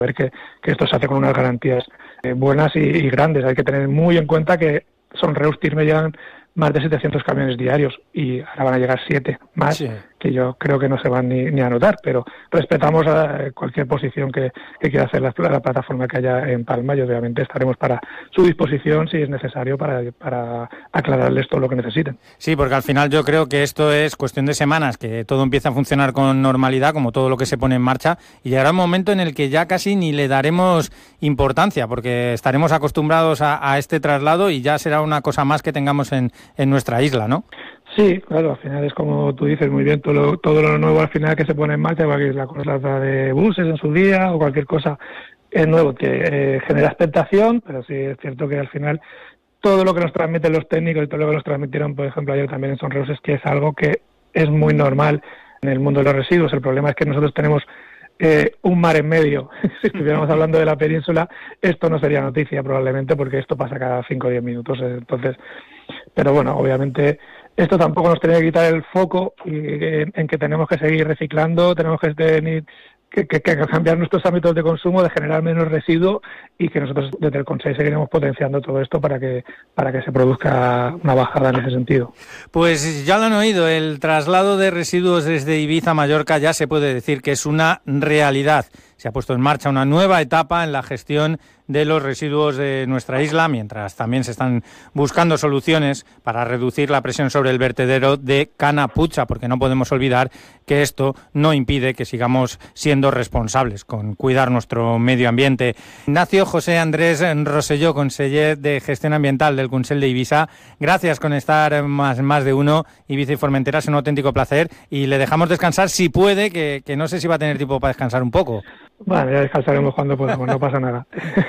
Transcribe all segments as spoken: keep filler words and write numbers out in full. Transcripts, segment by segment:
ver que, que esto se hace con unas garantías eh, buenas y, y grandes. Hay que tener muy en cuenta que son Reus Tirme llegan más de setecientos camiones diarios y ahora van a llegar siete más, sí, que yo creo que no se van ni, ni a notar, pero respetamos a cualquier posición que, que quiera hacer la, la plataforma que haya en Palma y obviamente estaremos para su disposición si es necesario para, para aclararles todo lo que necesiten. Sí, porque al final yo creo que esto es cuestión de semanas, que todo empieza a funcionar con normalidad, como todo lo que se pone en marcha, y llegará un momento en el que ya casi ni le daremos importancia, porque estaremos acostumbrados a, a este traslado y ya será una cosa más que tengamos en en nuestra isla, ¿no? Sí, claro, al final es como tú dices muy bien, todo lo, todo lo nuevo al final que se pone en marcha, cualquier la cosa de buses en su día o cualquier cosa es nuevo que eh, genera expectación, pero sí es cierto que al final todo lo que nos transmiten los técnicos y todo lo que nos transmitieron, por ejemplo, ayer también en Sonreus, es que es algo que es muy normal en el mundo de los residuos. El problema es que nosotros tenemos Eh, un mar en medio. Si estuviéramos hablando de la península, esto no sería noticia probablemente, porque esto pasa cada cinco o diez minutos. Entonces, pero bueno, obviamente esto tampoco nos tiene que quitar el foco y, en, en que tenemos que seguir reciclando, tenemos que tener que, que, que cambiar nuestros ámbitos de consumo, de generar menos residuo y que nosotros desde el Consejo seguiremos potenciando todo esto para que para que se produzca una bajada en ese sentido. Pues ya lo han oído, el traslado de residuos desde Ibiza a Mallorca ya se puede decir que es una realidad. Se ha puesto en marcha una nueva etapa en la gestión de los residuos de nuestra isla, mientras también se están buscando soluciones para reducir la presión sobre el vertedero de Canapucha, porque no podemos olvidar que esto no impide que sigamos siendo responsables con cuidar nuestro medio ambiente. Ignacio José Andrés Rosselló, conseller de Gestión Ambiental del Consell de Ibiza, gracias con estar más, más de uno. Ibiza y Formentera es un auténtico placer y le dejamos descansar si puede, que, que no sé si va a tener tiempo para descansar un poco. Bueno, ja descansaremos cuando podamos, no passa nada.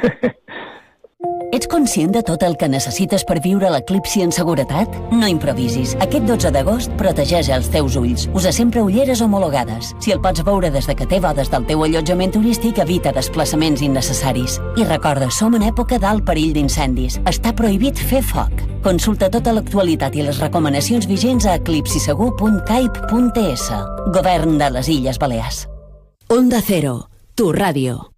Ets conscient de tot el que necessites per viure l'eclipsi en seguretat? No improvisis. Aquest dotze d'agost protegeix els teus ulls. Usa sempre ulleres homologades. Si el pots veure des de que té bodes del teu allotjament turístic, evita desplaçaments innecessaris. I recorda, som en època d'alt perill d'incendis. Està prohibit fer foc. Consulta tota l'actualitat i les recomanacions vigents a eclipsisegur punt caip punt es. Govern de les Illes Balears. Onda Cero, tu radio.